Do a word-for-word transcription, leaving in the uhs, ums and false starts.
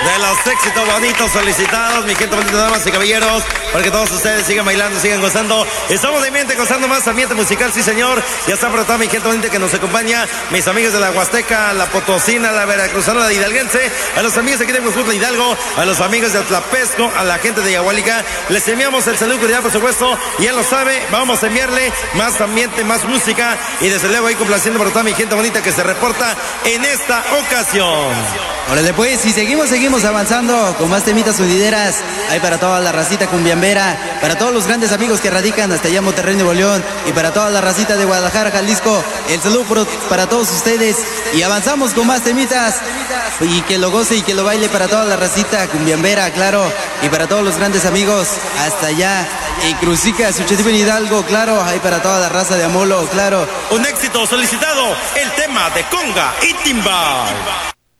De los éxitos bonitos solicitados, mi gente bonita, damas y caballeros, para que todos ustedes sigan bailando, sigan gozando. Estamos de ambiente, gozando más ambiente musical, sí señor. Ya está por toda mi gente bonita que nos acompaña, mis amigos de la Huasteca, la Potosina, la Veracruzana, la Hidalguense, a los amigos aquí de Huejutla Hidalgo, a los amigos de Tlapesco, a la gente de Yahualica, les enviamos el saludo cordial, por supuesto, y ya lo sabe, vamos a enviarle más ambiente, más música, y desde luego ahí complaciendo por toda mi gente bonita que se reporta en esta ocasión. Órale pues, y seguimos, seguimos avanzando con más temitas sonideras. Ahí para toda la racita cumbiambera, para todos los grandes amigos que radican hasta allá en Monterrey, Nuevo León, y para toda la racita de Guadalajara, Jalisco, el saludo por, para todos ustedes. Y avanzamos con más temitas, y que lo goce y que lo baile para toda la racita cumbiambera, claro, y para todos los grandes amigos hasta allá en Cruzica, Suchetipo en Hidalgo, claro, ahí para toda la raza de Amolo, claro. Un éxito solicitado, el tema de conga y timbal.